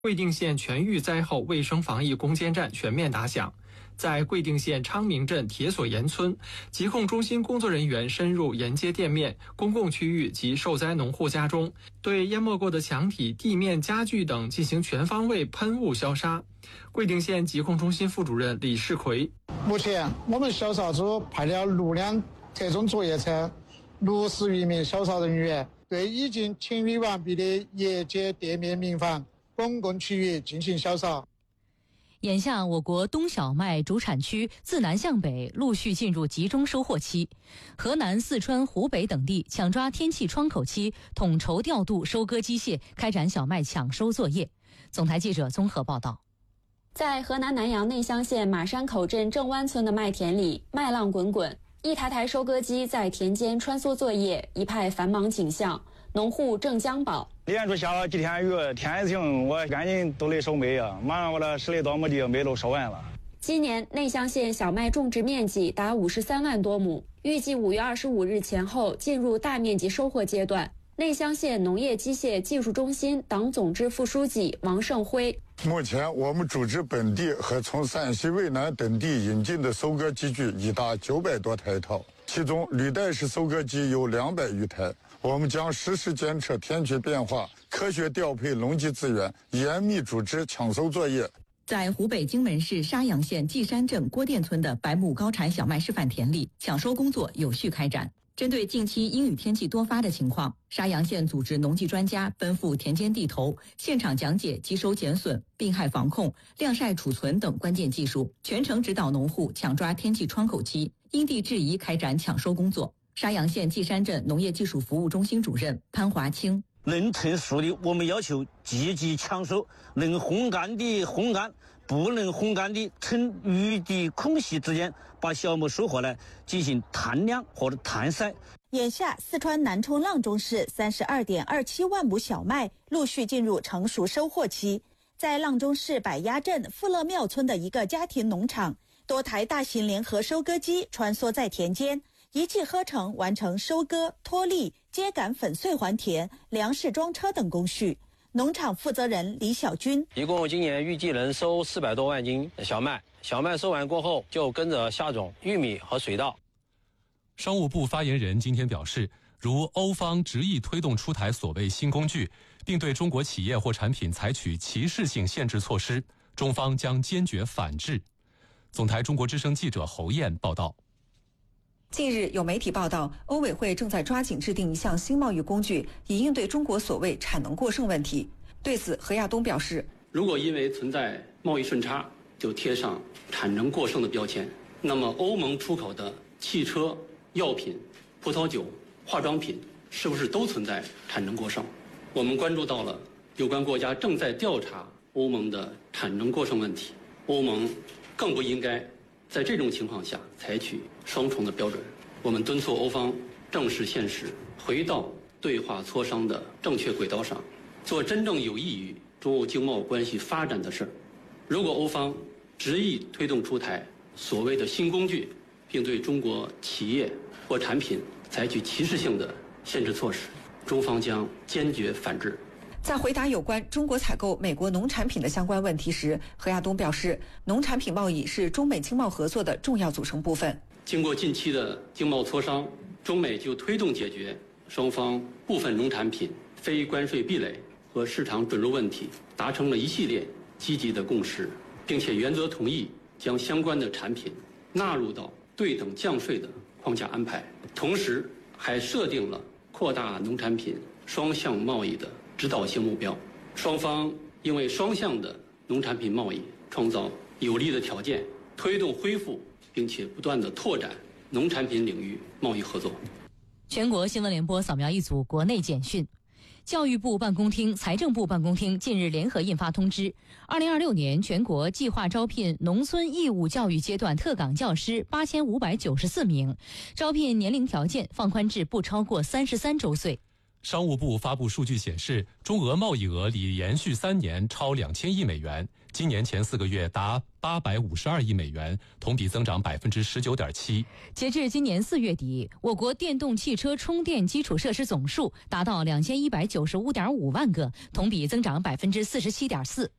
贵定县全域灾后卫生防疫攻坚战全面打响。在贵定县昌明镇铁索岩村，疾控中心工作人员深入沿街店面、公共区域及受灾农户家中，对淹没过的墙体、地面、家具等进行全方位喷雾消杀。贵定县疾控中心副主任李世奎： 目前我们消杀组派了6辆特种作业车，60余名消杀人员，对已经清理完毕的业街、店面、民房、公共区域进行消杀。 眼下，我国冬小麦主产区自南向北陆续进入集中收获期，河南、四川、湖北等地抢抓天气窗口期，统筹调度收割机械，开展小麦抢收作业。总台记者综合报道。 在河南南阳内乡县马山口镇正湾村的麦田里，麦浪滚滚，一台台收割机在田间穿梭作业，一派繁忙景象。农户郑江宝： 连着下了几天雨，天一晴，我赶紧都得收麦呀！马上我的10来多亩地麦都收完了。 今年内乡县小麦种植面积达53万多亩，预计5月25日前后进入大面积收获阶段。内乡县农业机械技术中心党总支副书记王胜辉： 目前我们组织本地和从陕西渭南等地引进的收割机具已达900多台套，其中履带式收割机有200余台。我们将实时监测天气变化，科学调配农机资源，严密组织抢收作业。 在湖北荆门市沙洋县稷山镇郭店村的100亩高产小麦示范田里，抢收工作有序开展。针对近期阴雨天气多发的情况，沙洋县组织农技专家奔赴田间地头，现场讲解集收减损、病害防控、晾晒储存等关键技术，全程指导农户抢抓天气窗口期，因地制宜开展抢收工作。沙洋县稷山镇农业技术服务中心主任潘华清： 能成熟的我们要求积极抢收，能烘干的烘干，不能烘干的趁雨的空隙之间把小麦收获来进行摊晾或者摊晒。 眼下四川南充阆中市32.27万亩小麦陆续进入成熟收获期。在阆中市百鸭镇富乐庙村的一个家庭农场，多台大型联合收割机穿梭在田间，一气呵成完成收割、脱粒、秸秆粉碎还田、粮食装车等工序。农场负责人李小军： 一共今年预计能收400多万斤小麦，小麦收完过后就跟着下种玉米和水稻。 商务部发言人今天表示，如欧方执意推动出台所谓新工具，并对中国企业或产品采取歧视性限制措施，中方将坚决反制。总台中国之声记者侯燕报道。 近日有媒体报道，欧委会正在抓紧制定一项新贸易工具，以应对中国所谓产能过剩问题。对此，何亚东表示， 如果因为存在贸易顺差就贴上产能过剩的标签，那么欧盟出口的汽车、药品、葡萄酒、化妆品是不是都存在产能过剩？我们关注到了有关国家正在调查欧盟的产能过剩问题，欧盟更不应该在这种情况下采取双重的标准。我们敦促欧方正视现实，回到对话磋商的正确轨道上，做真正有益于中欧经贸关系发展的事儿。如果欧方执意推动出台所谓的新工具，并对中国企业或产品采取歧视性的限制措施，中方将坚决反制。 在回答有关中国采购美国农产品的相关问题时，何亚东表示，农产品贸易是中美经贸合作的重要组成部分。 经过近期的经贸磋商，中美就推动解决双方部分农产品非关税壁垒和市场准入问题，达成了一系列积极的共识，并且原则同意将相关的产品纳入到对等降税的框架安排，同时还设定了扩大农产品双向贸易的指导性目标。双方应为双向的农产品贸易创造有利的条件，推动恢复并且不断地拓展农产品领域贸易合作。 全国新闻联播扫描一组国内简讯。教育部办公厅、财政部办公厅近日联合印发通知，2026年全国计划招聘农村义务教育阶段特岗教师8594名，招聘年龄条件放宽至不超过33周岁。 商务部发布数据显示，中俄贸易额里连续3年超2000亿美元，今年前4个月达852亿美元，同比增长19.7%。 截至今年4月底，我国电动汽车充电基础设施总数达到2195.5万个，同比增长47.4%。